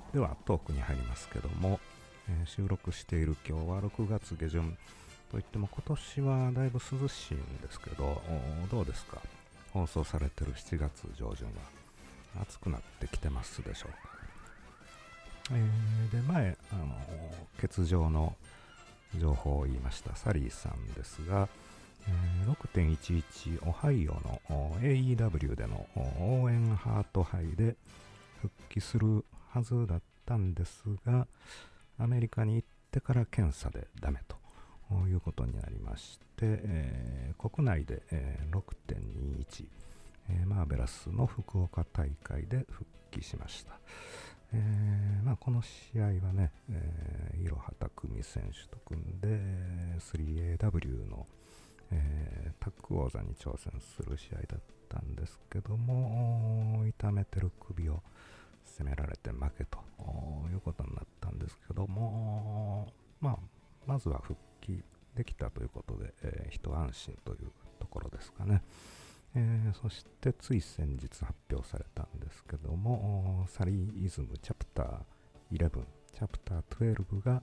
ではトークに入りますけども、収録している今日は6月下旬といっても今年はだいぶ涼しいんですけど、どうですか？放送されてる7月上旬は暑くなってきてますでしょうか？で前欠場の情報を言いましたサリーさんですが、6.11 オハイオの AEW での応援ハート杯で復帰するはずだったんですが、アメリカに行ってから検査でダメということになりまして、国内で、6.21、マーベラスの福岡大会で復帰しました。この試合はね、いろはたくみ選手と組んで 3AW の、タッグ王座に挑戦する試合だったんですけども、痛めてる首を攻められて負けということになったんですけども、まずは復帰できたということで、一安心というところですかね。そしてつい先日発表されたんですけども、サリーイズムチャプター11、チャプター12が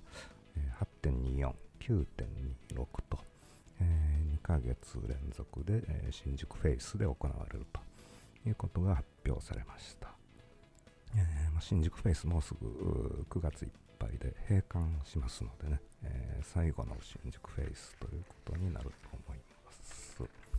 8.24、9.26 と、2ヶ月連続で、新宿フェイスで行われるということが発表されました。新宿フェイスもうすぐ9月いっぱいで閉館しますのでね、最後の新宿フェイスということになると思います。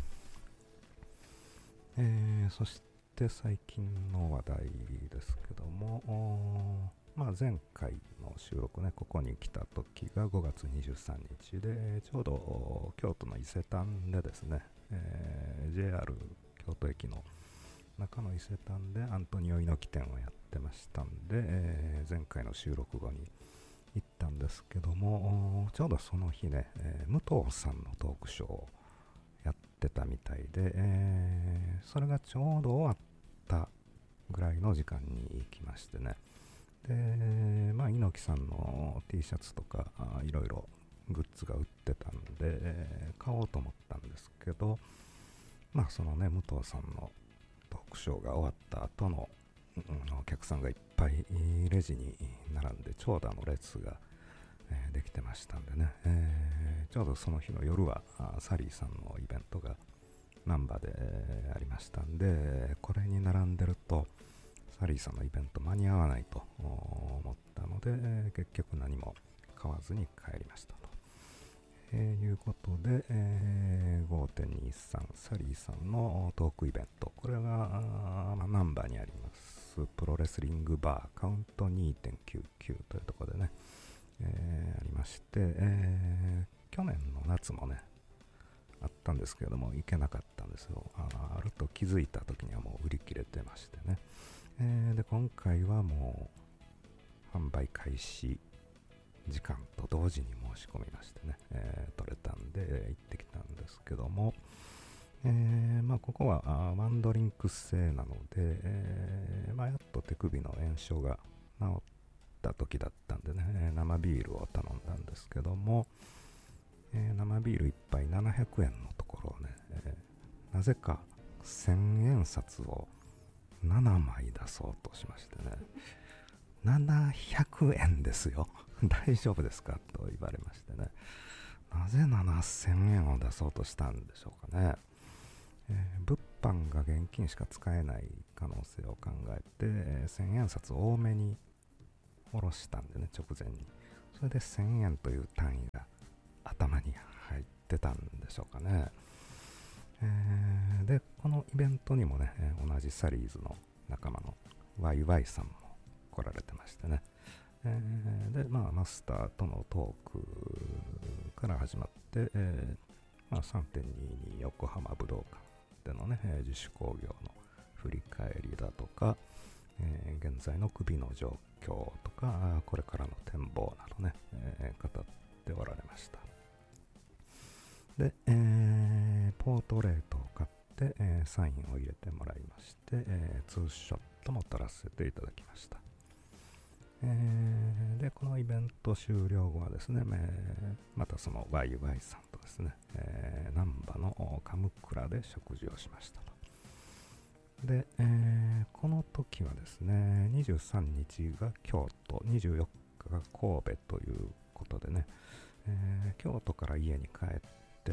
そして最近の話題ですけども、前回の収録ね、ここに来た時が5月23日で、ちょうど京都の伊勢丹でですね、JR 京都駅の中野伊勢丹でアントニオ猪木展をやってましたんで、前回の収録後に行ったんですけども、ちょうどその日ね、武藤さんのトークショーをやってたみたいで、それがちょうど終わったぐらいの時間に行きましてね。で、猪木さんの T シャツとかいろいろグッズが売ってたんで、買おうと思ったんですけど、そのね、武藤さんのトークショーが終わった後の、お客さんがいっぱいレジに並んで長蛇の列が、できてましたんでね、ちょうどその日の夜はサリーさんのイベントが難波で、ありましたんで、これに並んでるとサリーさんのイベント間に合わないと思ったので、結局何も買わずに帰りましたと、いうことで、5.23 サリーさんのトークイベント、これが難波にありますプロレスリングバーカウント 2.99 というところでね、ありまして、去年の夏もねあったんですけれども行けなかったんですよ。あると気づいた時にはもう売り切れてましてね、で今回はもう販売開始時間と同時に申し込みましてね、取れたんで行ってきたんですけども、ここはワンドリンク制なので、やっと手首の炎症が治った時だったんでね、生ビールを頼んだんですけども、生ビール1杯700円のところをね、なぜか1000円札を7枚出そうとしましてね、700円ですよ大丈夫ですかと言われましてね、なぜ7000円を出そうとしたんでしょうかね。物販が現金しか使えない可能性を考えて、1000円札多めに下ろしたんでね、直前に。それで1000円という単位が頭に入ってたんでしょうかね。で、このイベントにもね、同じサリーズの仲間のワイワイさんも来られてましてね。で、マスターとのトークから始まって、3.22 横浜武道館でのね、自主興行の振り返りだとか、現在の首の状況とか、これからの展望などね、語っておられました。で、ポートレートを買って、サインを入れてもらいまして、ツーショットも撮らせていただきました。で、このイベント終了後はですね、またそのワイワイさんとですね、難波のカムクラで食事をしましたと。 で、この時はですね、23日が京都、24日が神戸ということでね、京都から家に帰って、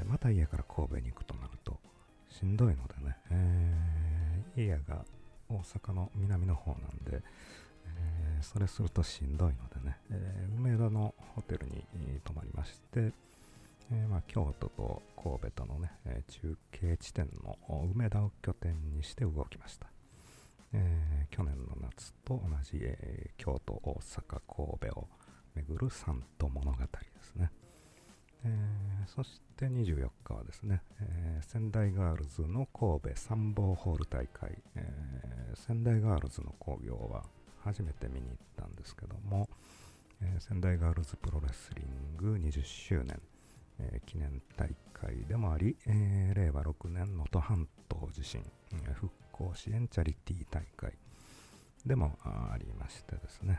また家から神戸に行くとなると、しんどいのでね、家が大阪の南の方なんで、それするとしんどいのでね、梅田のホテルに泊まりまして、京都と神戸とのね、中継地点の梅田を拠点にして動きました。去年の夏と同じ、京都、大阪、神戸を巡る三都物語ですね。そして24日はですね、仙台ガールズの神戸参謀ホール大会、仙台ガールズの興行は初めて見に行ったんですけども、仙台ガールズプロレスリング20周年、記念大会でもあり、令和6年能登半島地震、復興支援チャリティー大会でもありましてですね、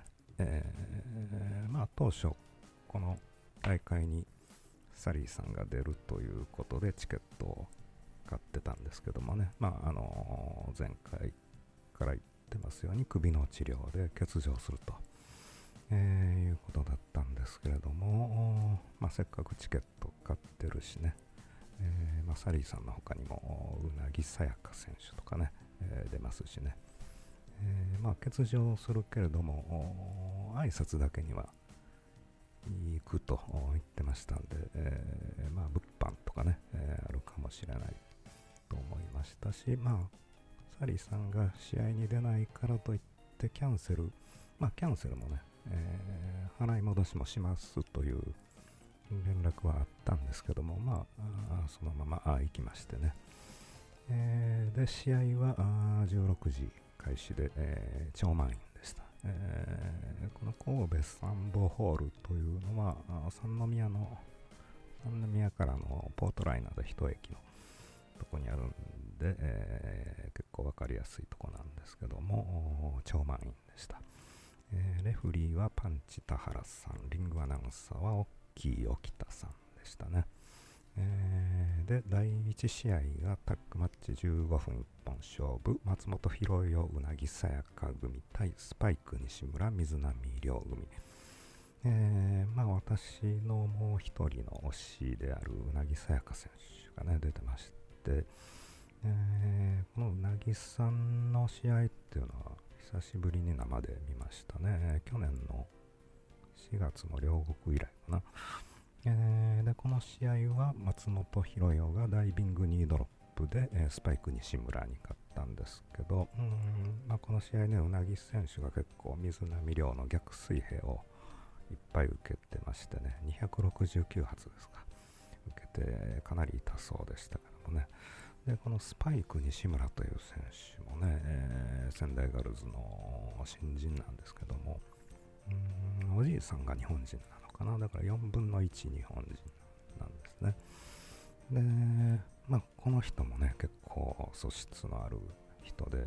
当初この大会にサリーさんが出るということでチケットを買ってたんですけどもね、前回から言ってますように首の治療で欠場すると、いうことだったんですけれども、せっかくチケット買ってるしね、サリーさんの他にもうなぎさやか選手とかね、出ますしね、欠場するけれども挨拶だけには行くと言ってましたんで、物販とかね、あるかもしれないと思いましたし、サリーさんが試合に出ないからといってキャンセルもね、払い戻しもしますという連絡はあったんですけども、そのまま行きましてね、で試合は16時開始で、超満員でした。この神戸参謀ホールというのは三宮からのポートライナーで一駅のとこにあるんで、結構わかりやすいとこなんですけども、超満員でした。レフリーはパンチ田原さん、リングアナウンサーは大きい沖田さんでしたね。で第1試合がタッグマッチ15分一本勝負、松本博代うなぎさやか組対スパイク西村水波亮組、私のもう一人の推しであるうなぎさやか選手がね出てまして、このうなぎさんの試合っていうのは久しぶりに生で見ましたね。去年の4月の両国以来かな。でこの試合は松本博代がダイビングニードロップで、スパイク西村に勝ったんですけど、この試合ね、うなぎ選手が結構水波亮の逆水平をいっぱい受けてましてね、269発ですか、受けてかなり痛そうでしたけどもね。でこのスパイク西村という選手もね、仙台ガールズの新人なんですけども、おじいさんが日本人なのかな、だから4分の1日本人なんですね。でこの人もね結構素質のある人で、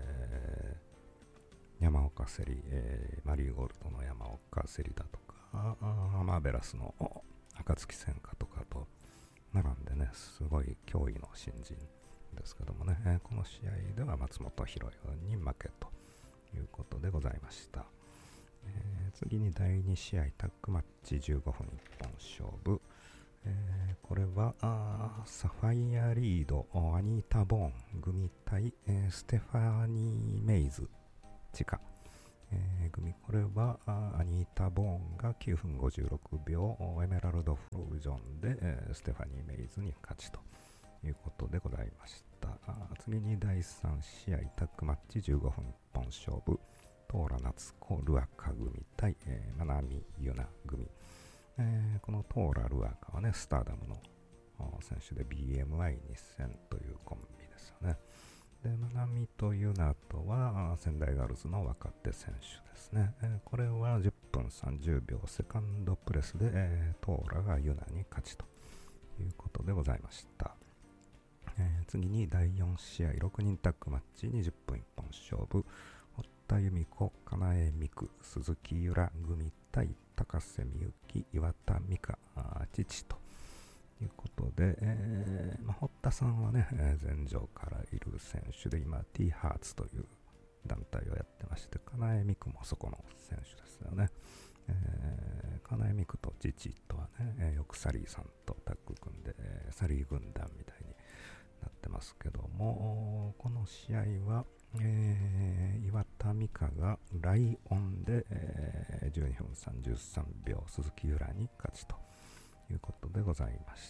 山岡セリ、マリーゴールドの山岡セリだとかマーベラスの暁戦火とかと並んでね、すごい驚異の新人ですけどもね、この試合では松本博代に負けということでございました。次に第2試合タッグマッチ15分一本勝負、これはサファイアリードアニータ・ボーン組対、ステファニー・メイズチカ、組、これはアニータ・ボーンが9分56秒エメラルドフュージョンで、ステファニー・メイズに勝ちということでございました。次に第3試合タッグマッチ15分一本勝負、トーラ夏子ルアカ組対、マナミユナ組、このトーラルアカはねスターダムの選手で BMI2000 というコンビですよね。でマナミとユナとは仙台ガールズの若手選手ですね。これは10分30秒セカンドプレスで、トーラがユナに勝ちということでございました。次に第4試合6人タッグマッチ20分一本勝負、堀田由美子、金江美久、鈴木由良組対高瀬美幸、岩田美香父ということで、堀田さんはね、前場からいる選手で、今、T ハーツという団体をやってまして、金江美久もそこの選手ですよね。金江美久とジチとはね、よくサリーさんとタッグ組んで、サリー軍団みたいになってますけども、この試合は、岩田美香がライオンで、12分33秒鈴木由良に勝ちということでございました。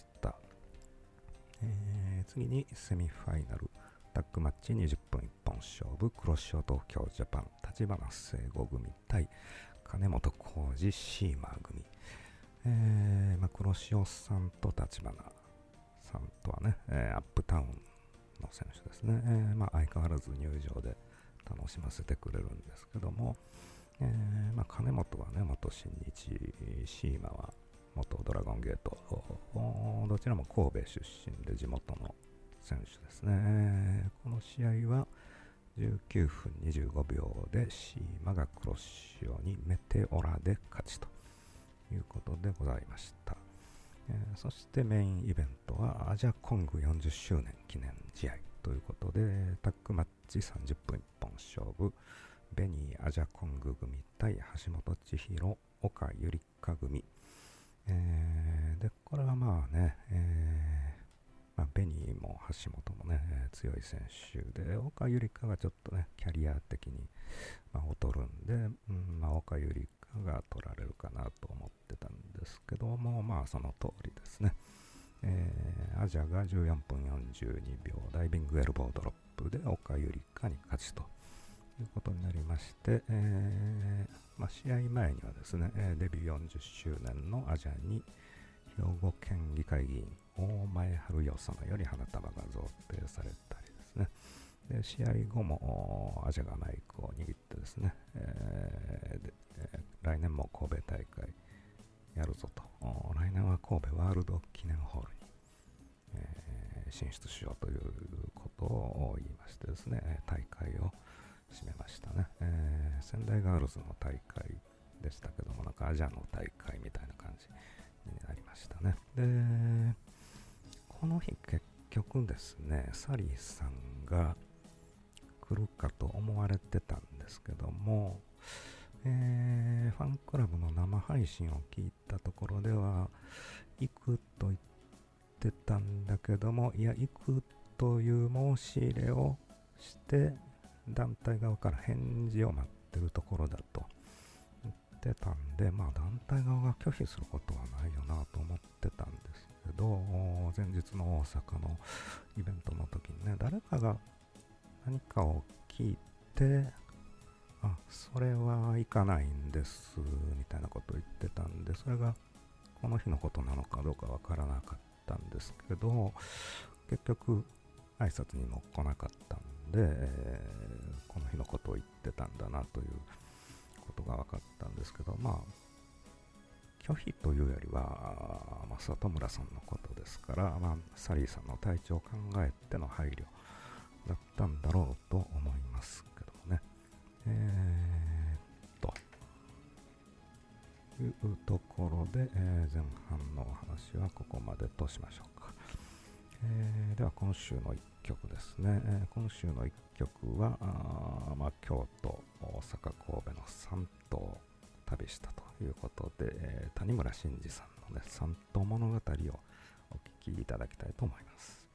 次にセミファイナルタッグマッチ20分一本勝負黒潮東京ジャパン立花聖吾組対金本浩二シーマー組、黒潮さんと立花さんとはね、アップタウンの選手ですね、相変わらず入場で楽しませてくれるんですけども、金本はね元新日、シーマは元ドラゴンゲート、どちらも神戸出身で地元の選手ですね。この試合は19分25秒でシーマが黒潮にメテオラで勝ちということでございました。そしてメインイベントはアジャコング40周年記念試合ということで、タッグマッチ30分一本勝負ベニーアジャコング組対橋本千尋岡ゆりか組、でこれはベニーも橋本もね、強い選手で、岡ゆりかがちょっとねキャリア的に、劣るんで、岡ゆりかが取られるかなと思ってたんですけども、その通りですね。アジャが14分42秒ダイビングエルボードロップで岡ゆりかに勝ちということになりまして、試合前にはですね、デビュー40周年のアジャに兵庫県議会議員大前春代様より花束が贈呈されたりですね。で試合後もアジャがマイクを握ってですね、来年も神戸大会やるぞと、来年は神戸ワールド記念ホールに、進出しようということを言いましてですね、大会を締めましたね。仙台ガールズの大会でしたけども、なんかアジアの大会みたいな感じになりましたね。で、この日結局ですね、サリーさんが来るかと思われてたんですけども、ファンクラブの生配信を聞いたところでは、行くと言ってたんだけども、いや、行くという申し入れをして団体側から返事を待ってるところだと言ってたんで、団体側が拒否することはないよなと思ってたんですけど、前日の大阪のイベントの時にね、誰かが何かを聞いて、それは行かないんですみたいなことを言ってたんで、それがこの日のことなのかどうかわからなかったんですけど、結局挨拶にも来なかったんで、この日のことを言ってたんだなということが分かったんですけど、拒否というよりは、里村さんのことですから、サリーさんの体調を考えての配慮だったんだろうと思いますけどもね。というところで、前半のお話はここまでとしましょうか。では今週の1曲ですね。今週の1曲は京都、大阪、神戸の3島を旅したということで、谷村新司さんのね3島物語をお聴きいただきたいと思います。